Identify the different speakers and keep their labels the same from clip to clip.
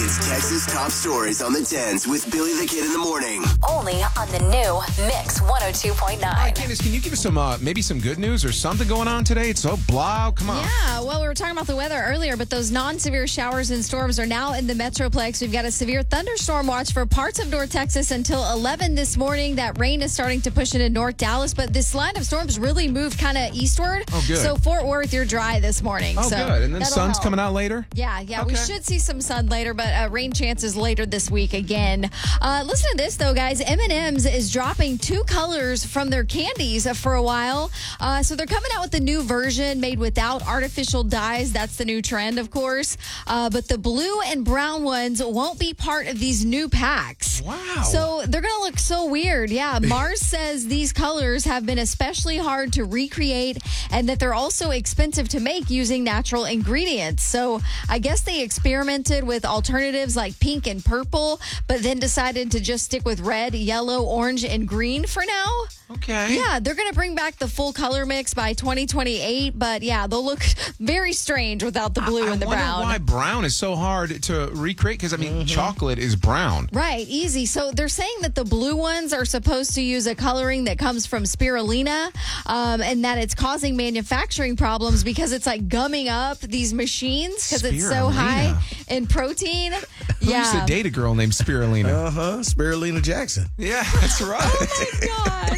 Speaker 1: It's Texas Top Stories on the 10s with Billy the Kid in the morning.
Speaker 2: Only on the new Mix 102.9.
Speaker 3: All right, Candace, can you give us some, maybe some good news or something going on today? It's so blah. Come on.
Speaker 4: Yeah, well, we were talking about the weather earlier, but those non-severe showers and storms are now in the Metroplex. We've got a severe thunderstorm watch for parts of North Texas until 11 this morning. That rain is starting to push into North Dallas, but this line of storms really moved kind of eastward.
Speaker 3: Oh, good.
Speaker 4: So Fort Worth, you're dry this morning.
Speaker 3: Oh,
Speaker 4: so
Speaker 3: good. And then
Speaker 4: that'll
Speaker 3: sun's
Speaker 4: help.
Speaker 3: coming out later?
Speaker 4: Yeah, we
Speaker 3: Okay.
Speaker 4: should see some sun later, but rain chances later this week again. Listen to this, though, guys. M&M's is dropping 2 colors from their candies for a while. So they're coming out with a new version made without artificial dyes. That's the new trend, of course. But the blue and brown ones won't be part of these new packs.
Speaker 3: Wow.
Speaker 4: So they're going to look so weird. Yeah, Mars says these colors have been especially hard to recreate and that they're also expensive to make using natural ingredients. So I guess they experimented with alternatives like pink and purple, but then decided to just stick with red, yellow, orange, and green for now.
Speaker 3: Okay.
Speaker 4: Yeah, they're going to bring back the full color mix by 2028, but yeah, they'll look very strange without the blue and the
Speaker 3: I wonder
Speaker 4: brown.
Speaker 3: why brown is so hard to recreate, because, I mean, chocolate is brown.
Speaker 4: Right, easy. So they're saying that the blue ones are supposed to use a coloring that comes from spirulina, and that it's causing manufacturing problems because it's like gumming up these machines because it's so
Speaker 3: Spirulina.
Speaker 4: high in protein.
Speaker 3: Who used to date a girl named Spirulina?
Speaker 5: Spirulina Jackson.
Speaker 3: Yeah, that's right.
Speaker 4: Oh my God.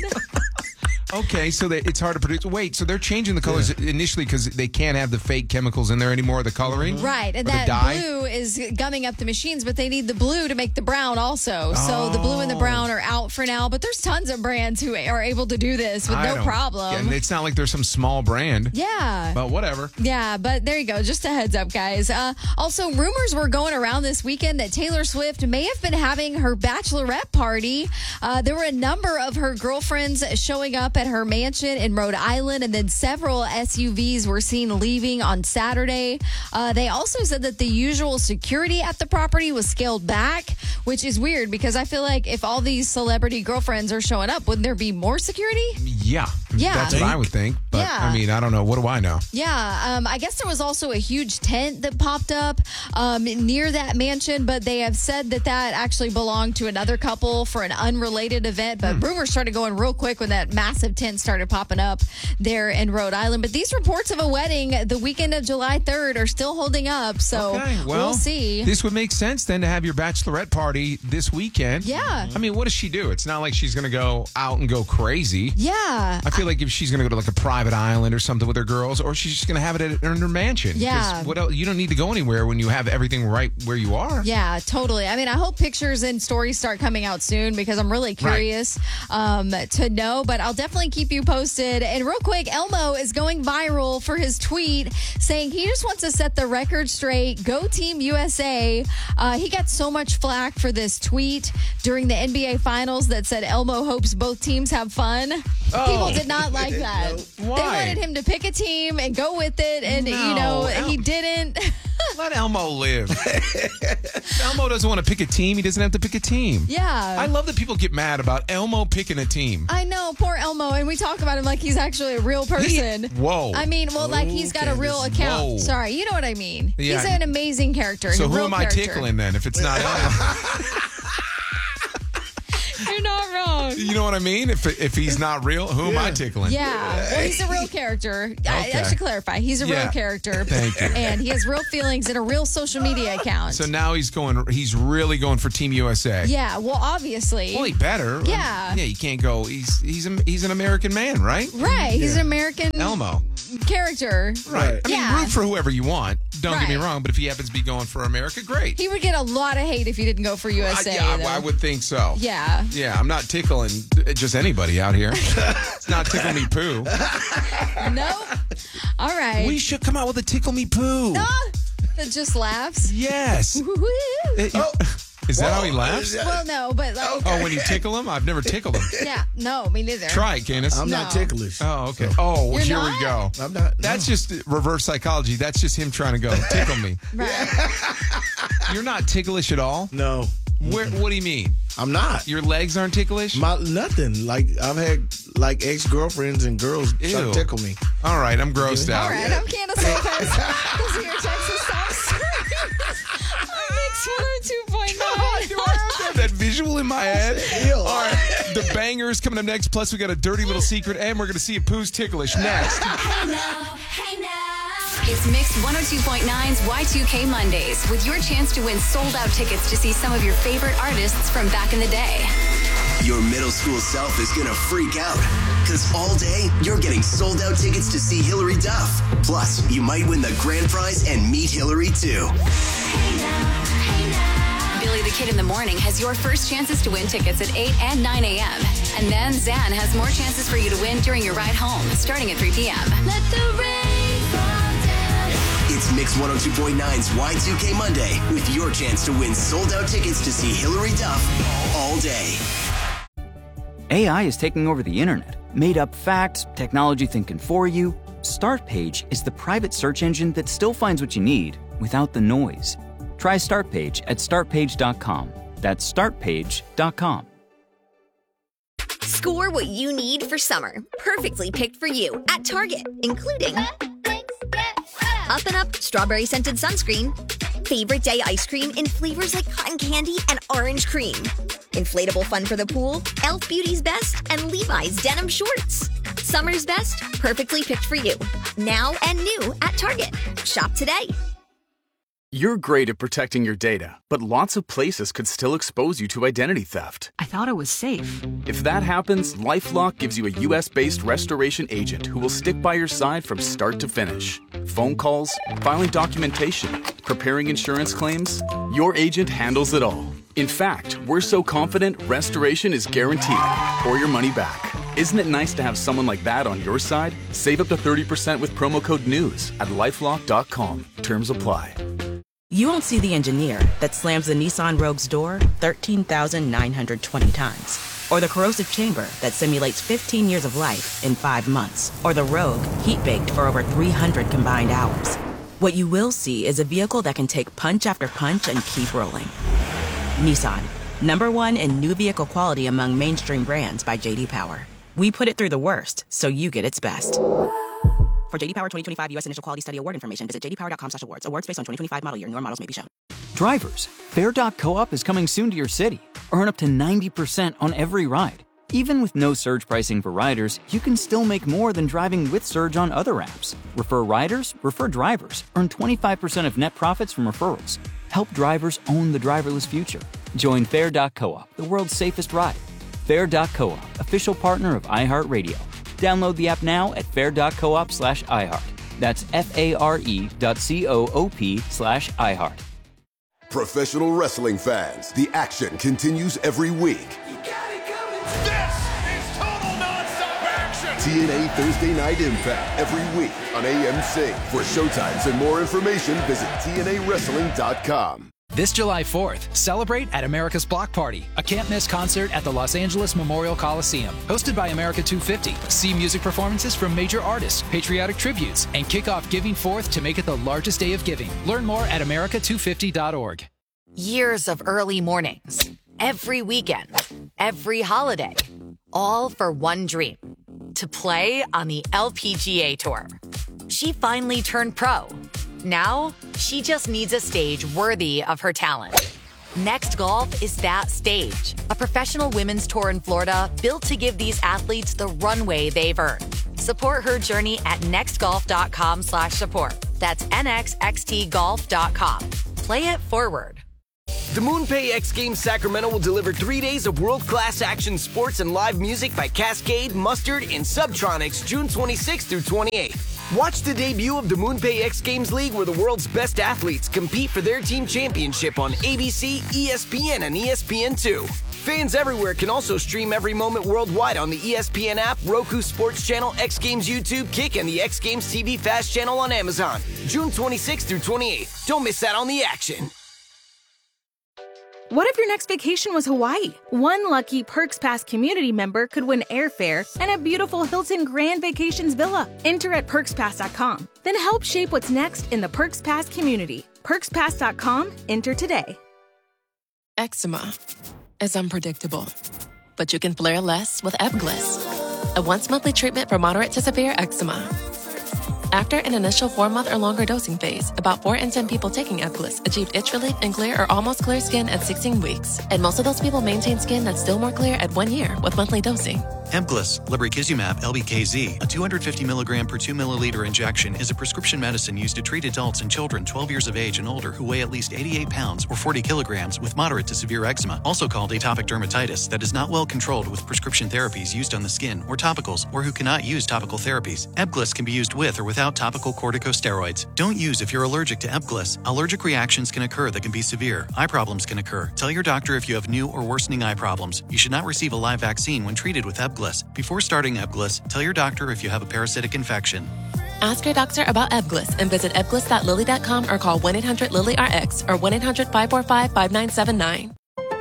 Speaker 3: Okay, so it's hard to produce. Wait, so they're changing the colors initially because they can't have the fake chemicals in there anymore, the coloring?
Speaker 4: Right, and
Speaker 3: Or the
Speaker 4: that
Speaker 3: dye?
Speaker 4: blue is gumming up the machines, but they need the blue to make the brown also. So the blue and the brown are out for now, but there's tons of brands who are able to do this with
Speaker 3: I
Speaker 4: no
Speaker 3: don't-
Speaker 4: problem.
Speaker 3: Yeah, and it's not like there's some small brand.
Speaker 4: Yeah.
Speaker 3: But whatever.
Speaker 4: Yeah, but there you go. Just a heads up, guys. Also, rumors were going around this weekend that Taylor Swift may have been having her bachelorette party. There were a number of her girlfriends showing up at her mansion in Rhode Island, and then several SUVs were seen leaving on Saturday. They also said that the usual security at the property was scaled back, which is weird because I feel like if all these celebrity girlfriends are showing up, wouldn't there be more security?
Speaker 3: Yeah.
Speaker 4: Yeah.
Speaker 3: That's what I would think. But,
Speaker 4: Yeah.
Speaker 3: I mean, I don't know. What do I know?
Speaker 4: Yeah, I guess there was also a huge tent that popped up near that mansion, but they have said that actually belonged to another couple for an unrelated event. But rumors started going real quick when that massive tent started popping up there in Rhode Island. But these reports of a wedding the weekend of July 3rd are still holding up, so
Speaker 3: Okay, well,
Speaker 4: we'll see.
Speaker 3: This would make sense then to have your bachelorette party this weekend.
Speaker 4: Yeah.
Speaker 3: I mean, what does she do? It's not like she's going to go out and go crazy.
Speaker 4: Yeah.
Speaker 3: I feel like if she's going to go to like a private island or something with her girls, or she's just going to have it in her mansion. 'Cause
Speaker 4: Yeah.
Speaker 3: What else? You don't need to go anywhere when you have everything right where you are.
Speaker 4: Yeah, totally. I mean, I hope pictures and stories start coming out soon because I'm really curious to know, but I'll definitely keep you posted. And real quick, Elmo is going viral for his tweet saying he just wants to set the record straight. Go Team USA. He got so much flack for this tweet during the NBA Finals that said Elmo hopes both teams have fun. People did not like that.
Speaker 3: Why?
Speaker 4: They wanted him to pick a team and go with it, and he didn't.
Speaker 3: Let Elmo live. Elmo doesn't want to pick a team. He doesn't have to pick a team.
Speaker 4: Yeah.
Speaker 3: I love that people get mad about Elmo picking a team.
Speaker 4: I know, poor Elmo, and we talk about him like he's actually a real person.
Speaker 3: Whoa.
Speaker 4: I mean, well, like he's got a real
Speaker 5: Candace.
Speaker 4: account.
Speaker 3: Whoa.
Speaker 4: Sorry, you know what I mean.
Speaker 3: Yeah.
Speaker 4: He's an amazing character.
Speaker 3: So
Speaker 4: and a
Speaker 3: who
Speaker 4: real
Speaker 3: am I
Speaker 4: character.
Speaker 3: tickling then if it's not Elmo?
Speaker 4: You're not wrong.
Speaker 3: You know what I mean? If he's not real, who am I tickling?
Speaker 4: Yeah, well, he's a real character. I
Speaker 3: Okay.
Speaker 4: should clarify. He's a
Speaker 3: Yeah.
Speaker 4: real character.
Speaker 3: Thank you.
Speaker 4: And he has real feelings and a real social media account.
Speaker 3: So now he's really going for Team USA.
Speaker 4: Yeah, well, obviously.
Speaker 3: Well, he better.
Speaker 4: Yeah.
Speaker 3: Yeah, you can't go. He's an American man, right?
Speaker 4: Right, he's an American
Speaker 3: Elmo.
Speaker 4: character.
Speaker 3: Right. I mean,
Speaker 4: Yeah.
Speaker 3: root for whoever you want. Don't get me
Speaker 4: Right.
Speaker 3: wrong, but if he happens to be going for America, great.
Speaker 4: He would get a lot of hate if he didn't go for USA.
Speaker 3: yeah,
Speaker 4: though.
Speaker 3: I would think so.
Speaker 4: Yeah.
Speaker 3: Yeah, I'm not tickling just anybody out here. It's not tickle me poo.
Speaker 4: Nope. All right.
Speaker 3: We should come out with a tickle me poo.
Speaker 4: That just laughs.
Speaker 3: Yes. Is that how he laughs?
Speaker 4: Well, no, but like,
Speaker 3: Oh, when you tickle him? I've never tickled him.
Speaker 4: yeah, no, me neither.
Speaker 3: Try it, Candace.
Speaker 5: I'm not
Speaker 4: No.
Speaker 5: ticklish.
Speaker 3: Oh, okay. Oh,
Speaker 4: You're
Speaker 3: here
Speaker 4: not?
Speaker 3: we go.
Speaker 5: I'm not.
Speaker 3: That's just reverse psychology. That's just him trying to go tickle me.
Speaker 4: Right.
Speaker 3: You're not ticklish at all?
Speaker 5: No.
Speaker 3: What do you mean?
Speaker 5: I'm not.
Speaker 3: Your legs aren't ticklish?
Speaker 5: Nothing. Like, I've had, like, ex-girlfriends and girls try
Speaker 3: Ew.
Speaker 5: to tickle me.
Speaker 3: All right, I'm grossed out.
Speaker 4: All right, I'm Candace Lopez. This is your Texas Top Story. Mix 102.9.
Speaker 3: Do I have that visual in my head? All right, the bangers coming up next. Plus, we got a dirty little secret, and we're going to see if Pooh's ticklish next.
Speaker 2: It's Mix 102.9's Y2K Mondays with your chance to win sold-out tickets to see some of your favorite artists from back in the day.
Speaker 1: Your middle school self is going to freak out. Because all day, you're getting sold out tickets to see Hillary Duff. Plus, you might win the grand prize and meet Hillary too.
Speaker 2: Billy the Kid in the Morning has your first chances to win tickets at 8 and 9 a.m. And then Zan has more chances for you to win during your ride home, starting at 3 p.m. Let the rain fall down.
Speaker 1: It's Mix 102.9's Y2K Monday with your chance to win sold out tickets to see Hillary Duff all day.
Speaker 6: AI is taking over the internet. Made up facts, technology thinking for you. Startpage is the private search engine that still finds what you need without the noise. Try Startpage at startpage.com. That's startpage.com.
Speaker 7: Score what you need for summer. Perfectly picked for you at Target, including Up and Up strawberry scented sunscreen, favorite day ice cream in flavors like cotton candy and orange cream, inflatable fun for the pool, Elf Beauty's Best, and Levi's denim shorts. Summer's best, perfectly picked for you. Now and new at Target. Shop today.
Speaker 8: You're great at protecting your data, but lots of places could still expose you to identity theft.
Speaker 9: I thought it was safe.
Speaker 8: If that happens, LifeLock gives you a U.S.-based restoration agent who will stick by your side from start to finish. Phone calls, filing documentation, preparing insurance claims, your agent handles it all. In fact, we're so confident restoration is guaranteed or your money back. Isn't it nice to have someone like that on your side? Save up to 30% with promo code NEWS at LifeLock.com. Terms apply.
Speaker 9: You won't see the engineer that slams the Nissan Rogue's door 13,920 times. Or the corrosive chamber that simulates 15 years of life in 5 months. Or the Rogue heat-baked for over 300 combined hours. What you will see is a vehicle that can take punch after punch and keep rolling. Nissan, #1 in new vehicle quality among mainstream brands by J.D. Power. We put it through the worst, so you get its best. For J.D. Power 2025 U.S. Initial Quality Study Award information, visit jdpower.com/awards. Awards based on 2025 model year. Newer models may be shown.
Speaker 6: Drivers, Fair.coop is coming soon to your city. Earn up to 90% on every ride. Even with no surge pricing for riders, you can still make more than driving with surge on other apps. Refer riders, refer drivers. Earn 25% of net profits from referrals. Help drivers own the driverless future. Join Fair.coop, the world's safest ride. Fair.coop, official partner of iHeartRadio. Download the app now at fair.coop/iHeart. That's FARE.coop/iHeart.
Speaker 10: Professional wrestling fans, the action continues every week.
Speaker 11: This is total nonstop action!
Speaker 10: TNA Thursday Night Impact every week on AMC. For showtimes and more information, visit TNAWrestling.com.
Speaker 12: This July 4th, celebrate at America's Block Party, a can't-miss concert at the Los Angeles Memorial Coliseum. Hosted by America 250, see music performances from major artists, patriotic tributes, and kick off Giving Forth to make it the largest day of giving. Learn more at america250.org.
Speaker 13: Years of early mornings, every weekend, every holiday, all for one dream, to play on the LPGA Tour. She finally turned pro. Now, she just needs a stage worthy of her talent. Next Golf is that stage, a professional women's tour in Florida built to give these athletes the runway they've earned. Support her journey at nextgolf.com/support. That's nxxtgolf.com. Play it forward.
Speaker 14: The MoonPay X Games Sacramento will deliver 3 days of world-class action sports and live music by Cascade, Mustard, and Subtronics June 26th through 28th. Watch the debut of the MoonPay X Games League where the world's best athletes compete for their team championship on ABC, ESPN, and ESPN2. Fans everywhere can also stream every moment worldwide on the ESPN app, Roku Sports Channel, X Games YouTube, Kick, and the X Games TV Fast Channel on Amazon. June 26th through 28th. Don't miss out on the action.
Speaker 15: What if your next vacation was Hawaii? One lucky Perks Pass community member could win airfare and a beautiful Hilton Grand Vacations villa. Enter at PerksPass.com. Then help shape what's next in the Perks Pass community. PerksPass.com. Enter today.
Speaker 16: Eczema is unpredictable, but you can flare less with Ebglyss, a once-monthly treatment for moderate to severe eczema. After an initial 4-month or longer dosing phase, about 4 in 10 people taking Ebglyss achieved itch relief and clear or almost clear skin at 16 weeks. And most of those people maintain skin that's still more clear at 1 year with monthly dosing.
Speaker 17: Ebglyss, lebrikizumab LBKZ, a 250 milligram per 2 milliliter injection, is a prescription medicine used to treat adults and children 12 years of age and older who weigh at least 88 pounds or 40 kilograms with moderate to severe eczema, also called atopic dermatitis, that is not well controlled with prescription therapies used on the skin or topicals, or who cannot use topical therapies. Ebglyss can be used with or without topical corticosteroids. Don't use if you're allergic to Ebglyss. Allergic reactions can occur that can be severe. Eye problems can occur. Tell your doctor if you have new or worsening eye problems. You should not receive a live vaccine when treated with Ebglyss. Before starting Ebglyss, tell your doctor if you have a parasitic infection.
Speaker 16: Ask your doctor about Ebglyss and visit ebglyss.lilly.com or call 1-800-LILY-RX or 1-800-545-5979.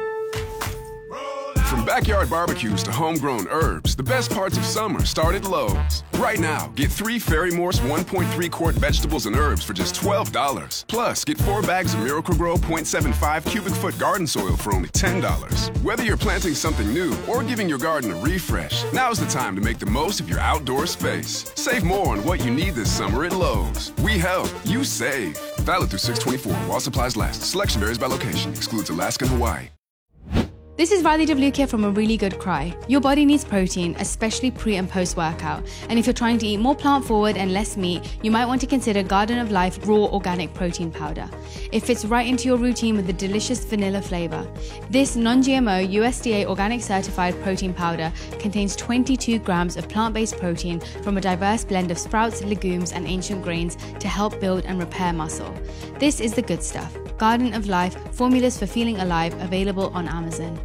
Speaker 18: From backyard barbecues to homegrown herbs, the best parts of summer start at Lowe's. Right now, get 3 Ferry Morse 1.3 quart vegetables and herbs for just $12. Plus, get 4 bags of Miracle-Gro 0.75 cubic foot garden soil for only $10. Whether you're planting something new or giving your garden a refresh, now's the time to make the most of your outdoor space. Save more on what you need this summer at Lowe's. We help, you save. Valid through 6/24 while supplies last. Selection varies by location. Excludes Alaska and Hawaii.
Speaker 19: This is Riley Devlukia from A Really Good Cry. Your body needs protein, especially pre and post workout. And if you're trying to eat more plant forward and less meat, you might want to consider Garden of Life Raw Organic Protein Powder. It fits right into your routine with a delicious vanilla flavor. This non-GMO USDA organic certified protein powder contains 22 grams of plant-based protein from a diverse blend of sprouts, legumes, and ancient grains to help build and repair muscle. This is the good stuff. Garden of Life, formulas for feeling alive, available on Amazon.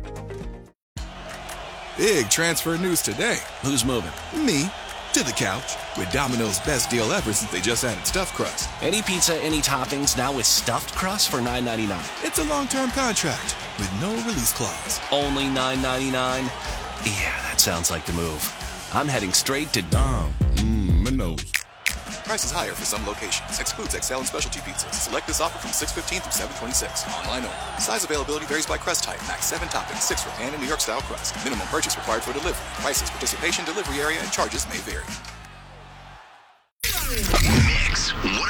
Speaker 20: Big transfer news today. Who's moving? Me. To the couch. With Domino's best deal ever since they just added stuffed crust.
Speaker 21: Any pizza, any toppings, now with stuffed crust for $9.99.
Speaker 20: It's a long-term contract with no release clause.
Speaker 21: Only $9.99? Yeah, that sounds like the move. I'm heading straight to
Speaker 20: Domino's.
Speaker 22: Prices higher for some locations. Excludes XL and specialty pizzas. Select this offer from 6/15 through 7/26. Online only. Size availability varies by crust type. Max 7 toppings, 6 for pan and New York style crust. Minimum purchase required for delivery. Prices, participation, delivery area, and charges may vary.
Speaker 1: Mix 106.9.